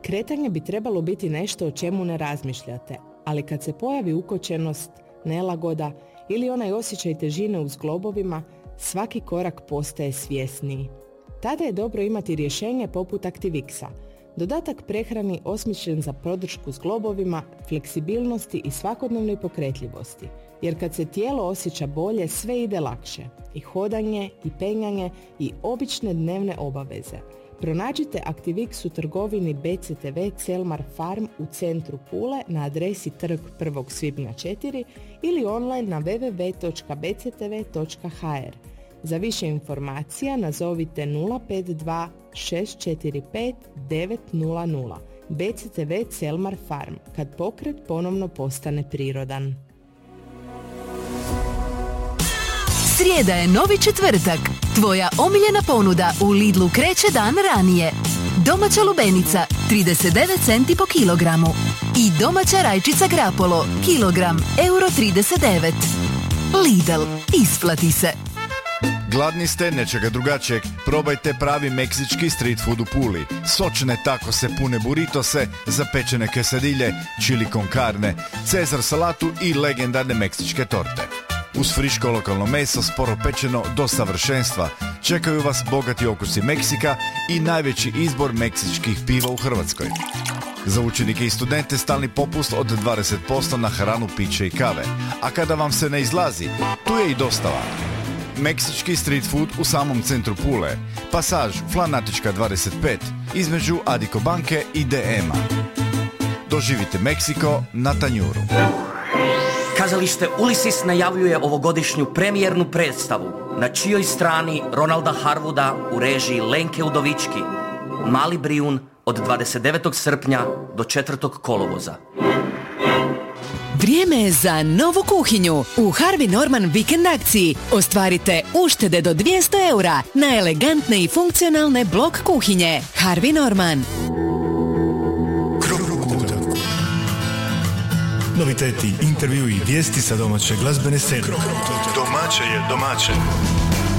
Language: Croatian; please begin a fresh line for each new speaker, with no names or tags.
Kretanje bi trebalo biti nešto o čemu ne razmišljate, ali kad se pojavi ukočenost, nelagoda ili onaj osjećaj težine u zglobovima, svaki korak postaje svjesniji. Tada je dobro imati rješenje poput Activixa, dodatak prehrani osmišljen za podršku zglobovima, fleksibilnosti i svakodnevnoj pokretljivosti. Jer kad se tijelo osjeća bolje, sve ide lakše. I hodanje, i penjanje, i obične dnevne obaveze. Pronađite Activix u trgovini BCTV Celmar Farm u centru Pule na adresi Trg 1. svibnja 4 ili online na www.bctv.hr. Za više informacija nazovite 052 645 900. BCTV Celmar Farm, kad pokret ponovno postane prirodan.
Srijeda je novi četvrtak. Tvoja omiljena ponuda u Lidlu kreće dan ranije. Domaća lubenica 39 centi po kilogramu i domaća rajčica grapolo kilogram €39. Lidl, isplati se.
Gladni ste nečega drugačijeg? Probajte pravi meksički street food u Puli. Sočne takose, pune burritose, zapečene quesadilje, chili con carne, cezar salatu i legendarne meksičke torte. Uz friško lokalno meso, sporo pečeno do savršenstva, čekaju vas bogati okusi Meksika i najveći izbor meksičkih piva u Hrvatskoj. Za učenike i studente stalni popust od 20% na hranu, piće i kave. A kada vam se ne izlazi, tu je i dostava. Meksički street food u samom centru Pule. Pasaž Flanatička 25, između Adiko banke i DM-a. Doživite Meksiko na tanjuru.
Kazalište Ulisis najavljuje ovogodišnju premijernu predstavu, na čijoj strani Ronalda Harwooda u režiji Lenke Udovički. Mali Brijun od 29. srpnja do 4. kolovoza.
Vrijeme je za novu kuhinju. U Harvey Norman vikend akciji ostvarite uštede do 200 € na elegantne i funkcionalne blok kuhinje. Harvey Norman.
Noviteti, intervju i vijesti sa domaće glazbene scene. Domaće je domaće.